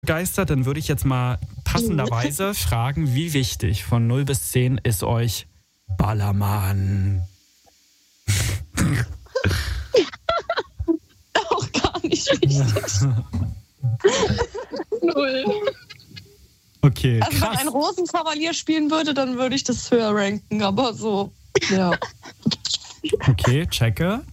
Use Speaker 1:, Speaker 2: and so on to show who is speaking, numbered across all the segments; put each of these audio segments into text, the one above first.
Speaker 1: begeistert, dann würde ich jetzt mal passenderweise fragen, wie wichtig von 0 bis 10 ist euch Ballermann?
Speaker 2: Auch gar nicht wichtig. 0.
Speaker 1: Okay,
Speaker 2: also
Speaker 1: krass.
Speaker 2: wenn ein Rosenkavalier spielen würde, dann würde ich das höher ranken, aber so, ja.
Speaker 1: Okay, checke.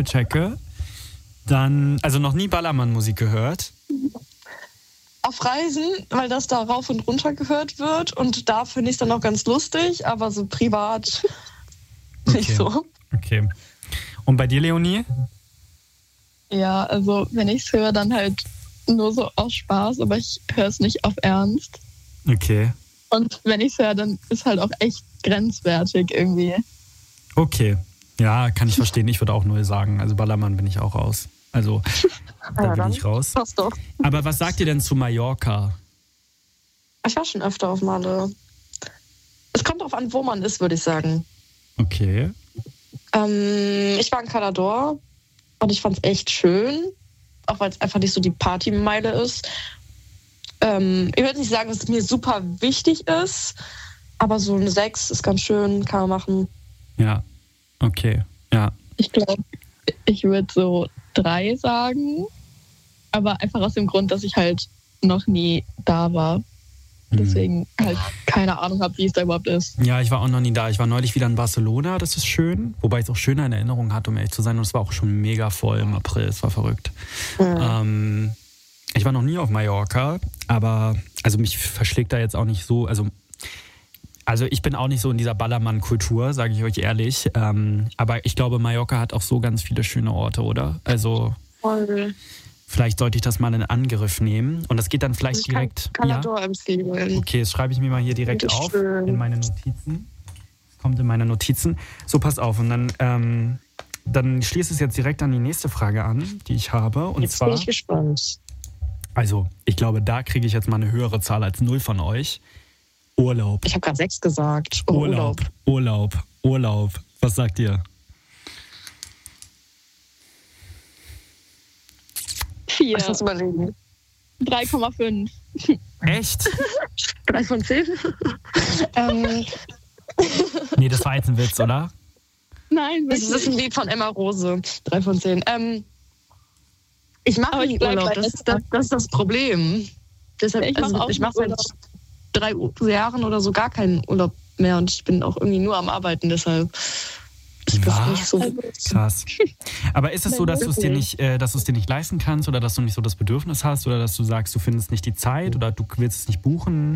Speaker 1: Dann, also noch nie Ballermann-Musik gehört?
Speaker 2: Auf Reisen, weil das da rauf und runter gehört wird und da finde ich es dann auch ganz lustig, aber so privat nicht so.
Speaker 1: Okay. Und bei dir, Leonie?
Speaker 3: Ja, also wenn ich es höre, dann halt nur so aus Spaß, aber ich höre es nicht auf Ernst.
Speaker 1: Okay.
Speaker 3: Und wenn ich es höre, dann ist halt auch echt grenzwertig irgendwie.
Speaker 1: Okay. Ja, kann ich verstehen. Ich würde auch 0 sagen. Also Ballermann bin ich auch raus. Also da bin ich raus.
Speaker 2: Passt doch.
Speaker 1: Aber was sagt ihr denn zu Mallorca?
Speaker 2: Ich war schon öfter auf Malle. Es kommt darauf an, wo man ist, würde ich sagen.
Speaker 1: Okay.
Speaker 2: Ich war in Calador und ich fand es echt schön, auch weil es einfach nicht so die Partymeile ist. Ich würde nicht sagen, dass es mir super wichtig ist, aber so eine 6 ist ganz schön, kann man machen.
Speaker 1: Ja, okay, ja.
Speaker 3: Ich glaube, ich würde so 3 sagen, aber einfach aus dem Grund, dass ich halt noch nie da war. Deswegen halt keine Ahnung habe, wie es da überhaupt ist.
Speaker 1: Ja, ich war auch noch nie da. Ich war neulich wieder in Barcelona, das ist schön. Wobei ich es auch schöner in Erinnerung hatte, um ehrlich zu sein. Und es war auch schon mega voll im April, es war verrückt.
Speaker 2: Mhm.
Speaker 1: Ich war noch nie auf Mallorca, aber also mich verschlägt da jetzt auch nicht so. Also ich bin auch nicht so in dieser Ballermann-Kultur, sage ich euch ehrlich. Aber ich glaube, Mallorca hat auch so ganz viele schöne Orte, oder? Also vielleicht sollte ich das mal in Angriff nehmen. Und das geht dann vielleicht direkt...
Speaker 2: Calador empfehlen.
Speaker 1: Okay, das schreibe ich mir mal hier direkt auf
Speaker 2: schön.
Speaker 1: in meine Notizen. Das kommt in meine Notizen. So, pass auf. Und dann schließt es jetzt direkt an die nächste Frage an, die ich habe. Und
Speaker 2: Jetzt
Speaker 1: zwar,
Speaker 2: bin ich gespannt.
Speaker 1: also ich glaube, da kriege ich jetzt mal eine höhere Zahl als 0 von euch. Urlaub.
Speaker 2: Ich habe gerade 6 gesagt. Oh,
Speaker 1: Urlaub. Was sagt ihr?
Speaker 3: 4.
Speaker 2: Ich muss überlegen.
Speaker 3: 3,5.
Speaker 1: Echt?
Speaker 2: 3 von 10?
Speaker 1: Nee, das war jetzt ein Witz, oder?
Speaker 3: Nein,
Speaker 2: Das
Speaker 3: wirklich.
Speaker 2: ist ein Lied von Emma Rose. 3 von 10. Ich mache
Speaker 3: Aber
Speaker 2: nie
Speaker 3: ich bleib
Speaker 2: Urlaub.
Speaker 3: bei
Speaker 2: Das ist das Problem. Deshalb,
Speaker 3: Ich mache auch
Speaker 2: ich mache
Speaker 3: nie
Speaker 2: seit 3 Jahren oder so gar keinen Urlaub mehr und ich bin auch irgendwie nur am Arbeiten. Deshalb ist das nicht so.
Speaker 1: Krass. Aber ist es so, dass du es dir nicht leisten kannst oder dass du nicht so das Bedürfnis hast oder dass du sagst, du findest nicht die Zeit oder du willst es nicht buchen?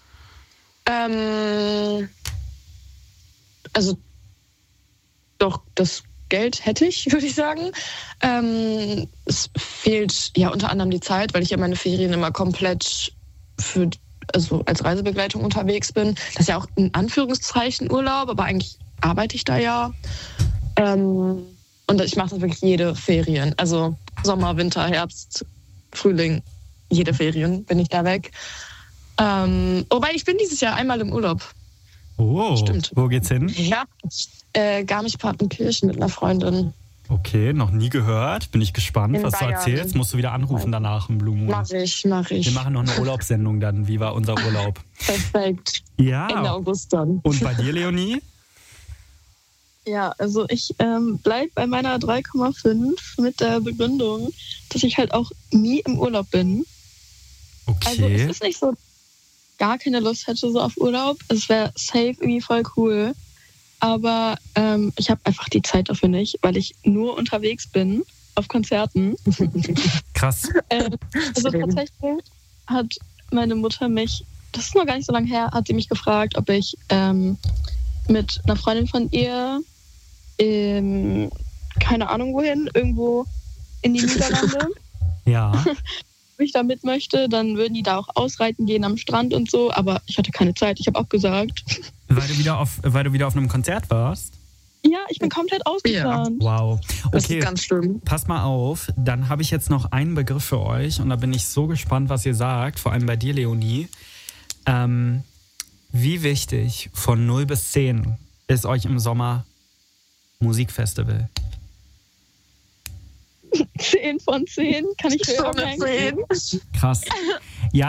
Speaker 2: Also doch, das Geld hätte ich, würde ich sagen. Es fehlt ja unter anderem die Zeit, weil ich ja meine Ferien immer komplett also als Reisebegleitung unterwegs bin. Das ist ja auch in Anführungszeichen Urlaub, aber eigentlich arbeite ich da ja. Und ich mache das wirklich jede Ferien. Also Sommer, Winter, Herbst, Frühling, jede Ferien bin ich da weg. Wobei ich bin dieses Jahr einmal im Urlaub.
Speaker 1: Oh,
Speaker 2: stimmt.
Speaker 1: Wo geht's hin?
Speaker 2: Ja, Garmisch-Partenkirchen mit einer Freundin.
Speaker 1: Okay, noch nie gehört. Bin ich gespannt,
Speaker 2: In
Speaker 1: was
Speaker 2: Bayern.
Speaker 1: du erzählst. Musst du wieder anrufen danach im Blue Moon.
Speaker 2: Mach ich.
Speaker 1: Wir machen noch eine Urlaubssendung dann. Wie war unser Urlaub?
Speaker 2: Perfekt.
Speaker 1: Ja.
Speaker 2: Ende August dann.
Speaker 1: Und bei dir, Leonie?
Speaker 3: Ja, also ich bleibe bei meiner 3,5 mit der Begründung, dass ich halt auch nie im Urlaub bin. Also
Speaker 1: Okay.
Speaker 3: es ist nicht so, gar keine Lust hätte so auf Urlaub. Es wäre safe irgendwie voll cool. Aber ich habe einfach die Zeit dafür nicht, weil ich nur unterwegs bin auf Konzerten.
Speaker 1: Krass.
Speaker 3: Also tatsächlich hat meine Mutter mich, das ist noch gar nicht so lange her, hat sie mich gefragt, ob ich mit einer Freundin von ihr keine Ahnung wohin, irgendwo in die Niederlande,
Speaker 1: Ja.
Speaker 3: wenn ich da mit möchte, dann würden die da auch ausreiten gehen am Strand und so, aber ich hatte keine Zeit, ich habe auch gesagt.
Speaker 1: Weil du wieder auf einem Konzert warst?
Speaker 3: Ja, ich bin komplett ausgeplant.
Speaker 1: Wow.
Speaker 2: Das
Speaker 1: Okay,
Speaker 2: ist ganz schlimm.
Speaker 1: pass mal auf. Dann habe ich jetzt noch einen Begriff für euch und da bin ich so gespannt, was ihr sagt, vor allem bei dir, Leonie. Wie wichtig von 0 bis 10 ist euch im Sommer Musikfestival?
Speaker 3: 10 von 10, kann ich höher
Speaker 2: Schon eine
Speaker 3: ranken?
Speaker 2: 10.
Speaker 1: Krass.